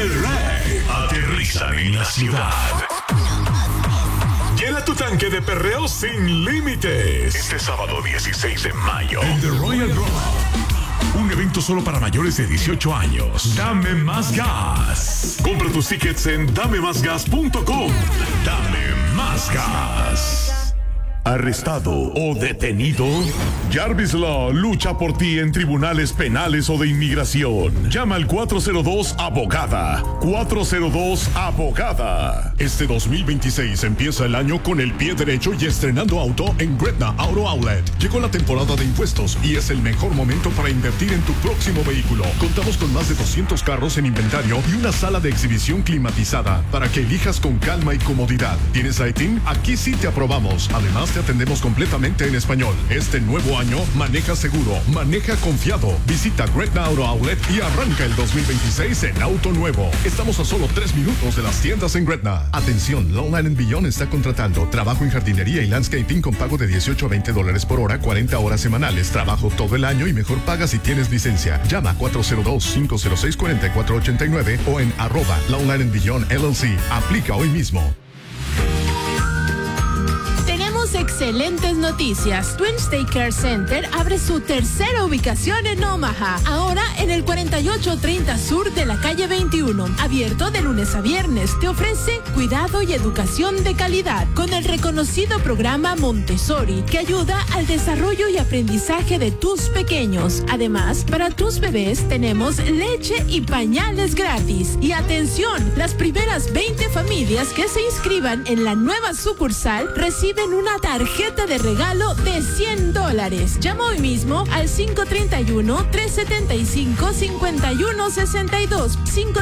el rey aterrizan en la ciudad. Llena tu tanque de perreo sin límites. Este sábado 16 de mayo en The Royal Rumble. Un evento solo para mayores de 18 años. Dame más gas. Compra tus tickets en damemasgas.com. Dame más gas. ¿Arrestado o detenido? Jarvis Law lucha por ti en tribunales penales o de inmigración. Llama al 402-ABOGADA. 402-ABOGADA. Este 2026 empieza el año con el pie derecho y estrenando auto en Gretna Auto Outlet. Llegó la temporada de impuestos y es el mejor momento para invertir en tu próximo vehículo. Contamos con más de 200 carros en inventario y una sala de exhibición climatizada para que elijas con calma y comodidad. ¿Tienes ITIN? Aquí sí te aprobamos. Además, te atendemos completamente en español. Este nuevo año, maneja seguro, maneja confiado. Visita Gretna Auto Outlet y arranca el 2026 en auto nuevo. Estamos a solo 3 minutos de las tiendas en Gretna. Atención, Long Island Beyond está contratando trabajo en jardinería y landscaping con pago de $18 a $20 por hora, 40 horas semanales. Trabajo todo el año y mejor paga si tienes licencia. Llama 402-506-4489 o en @Long Island Beyond LLC. Aplica hoy mismo. Excelentes noticias. Twin State Care Center abre su tercera ubicación en Omaha, ahora en el 4830 sur de la calle 21. Abierto de lunes a viernes, te ofrece cuidado y educación de calidad con el reconocido programa Montessori, que ayuda al desarrollo y aprendizaje de tus pequeños. Además, para tus bebés tenemos leche y pañales gratis. Y atención, las primeras 20 familias que se inscriban en la nueva sucursal reciben una tarjeta de regalo de $100. Llama hoy mismo al 531-375-5162.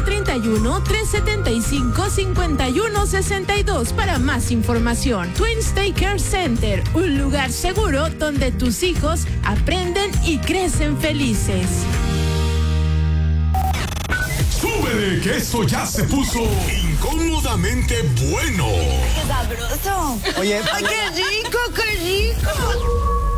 531-375-5162 para más información. Twin State Care Center, un lugar seguro donde tus hijos aprenden y crecen felices. ¡Súbele, que esto ya se puso incómodamente bueno! ¡Qué sabroso! Oye, ¡ay, qué rico, qué rico!